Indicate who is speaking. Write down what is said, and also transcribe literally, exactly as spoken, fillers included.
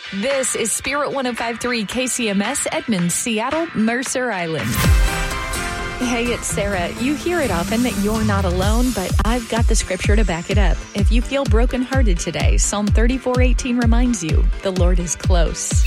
Speaker 1: This is Spirit one oh five point three K C M S, Edmonds, Seattle, Mercer Island. Hey, it's Sarah. You hear it often that you're not alone, but I've got the scripture to back it up. If you feel brokenhearted today, Psalm thirty-four eighteen reminds you, the Lord is close.